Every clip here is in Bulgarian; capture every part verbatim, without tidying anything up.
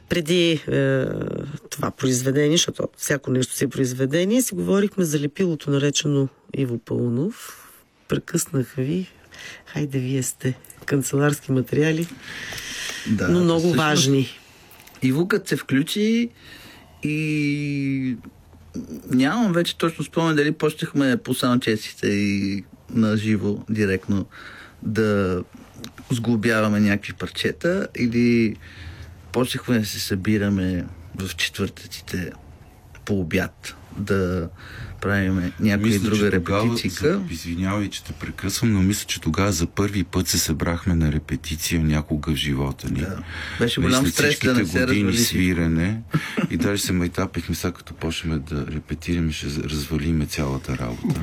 преди е, това произведение, защото всяко нещо си е произведение, си говорихме за лепилото, наречено Иво Паунов. Прекъснах ви. Хайде, вие сте канцеларски материали, да, но много всъщност, важни. Иво като се включи и нямам вече точно спомен дали почнахме по саундчеците и на живо директно да сглобяваме някакви парчета или почнахме да се събираме в четвъртъците по обяд да правим някоя друга репетиция. Извинявай, че те прекъсвам, но мисля, че тогава за първи път се събрахме на репетиция някога в живота ни. Да. Беше голям стрес да не се години развали. Свирене и даже се майтапихме, сега като почнем да репетираме, ще развалиме цялата работа.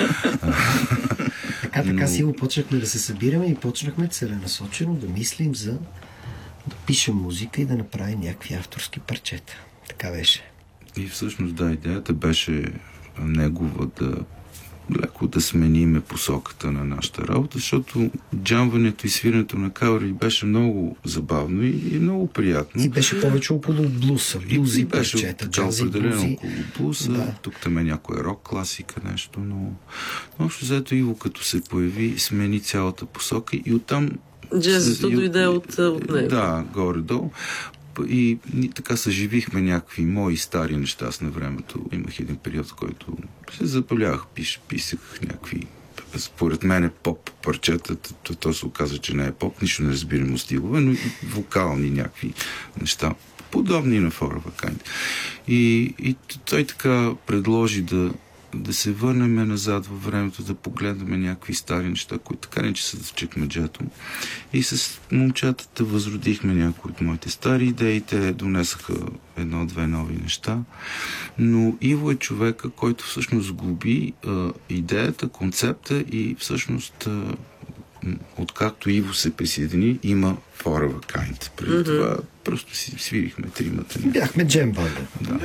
Така, така си го почнахме да се събираме и почнахме целенасочено да мислим за да пишем музика и да направим някакви авторски парчета. Така беше. И всъщност, да, идеята беше негова да леко да смениме посоката на нашата работа, защото джамването и свирането на кавери беше много забавно и, и много приятно. И беше повече около блуса, блузи и, и беше парчета, джази, определено блузи. около блуса, да. Тук там е някоя рок класика, нещо, но общо взето Иво като се появи, смени цялата посока и оттам Джазито дойде от, от него. Да, горе-долу. И ни така съживихме някакви мои стари неща с на времето. Имах един период, в който се запалявах, пиш, писах някакви, според мен е поп парчета. То, то се оказа, че не е поп, нищо не разбирам от стилове, но и вокални някакви неща, подобни на Forever Kind. И, и той така предложи да да се върнем назад във времето, да погледаме някакви стари неща, които така не че са в чекмеджето. И с момчетата възродихме някои от моите стари идеи, те донесаха едно-две нови неща. Но Иво е човека, който всъщност сглоби а, идеята, концепта и всъщност а, откакто Иво се присъедини, има Forever Kind. Преди mm-hmm. това просто си свирихме тримата. Бяхме джембанда. Да.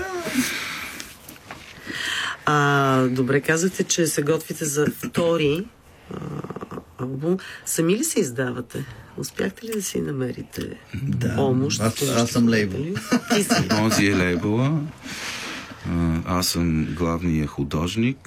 А, добре, казахте, че се готвите за втори а, албум. Сами ли се издавате? Успяхте ли да си намерите да. помощ? Аз, аз съм лейбъл. Ти си. Онзи е лейбъла. Аз съм главният художник.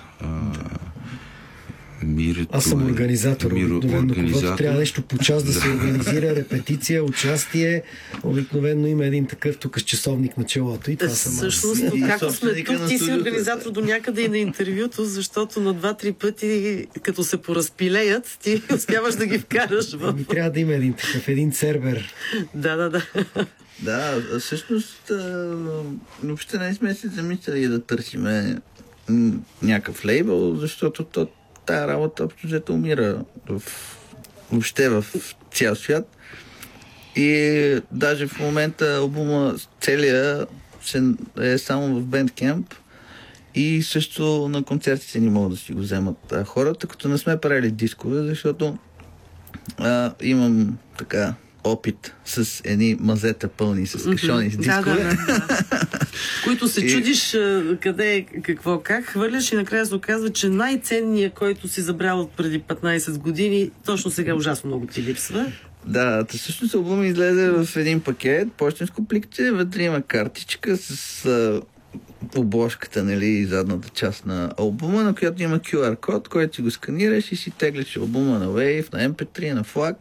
Мирето Аз съм организатор. Миро, обикновено, когато трябва нещо по час да се да. организира, репетиция, участие, обикновено има един такъв тук с часовник на челото и това съм аз. Всъщност, както сме тук, ти си организатор до някъде и на интервюто, защото на два-три пъти, като се поразпилеят, ти успяваш да ги вкараш в... Ми трябва да има един такъв, един сервер. Да, да, да. Да, всъщност въобще не сме се замислили да търсиме м- някакъв лейбъл, защото то, тая работа общо взето умира в, въобще в цял свят. И даже в момента албума целия е само в Bandcamp и също на концертите не могат да си го вземат а, хората, като не сме правили дискове, защото а, имам така опит с едни мазета пълни с кашони с дискове. Да, да, да. Които се чудиш къде, какво, как хвърляш и накрая се оказва, че най-ценният, който си забрал от преди петнайсет години, точно сега ужасно много ти липсва. Да, всъщност албум излезе в един пакет, почтенско пликче, вътре има картичка с а, обложката, нали, и задната част на албума, на която има кю ар код, който си го сканираш и си теглиш албума на Wave, на ем пи три, на Флаг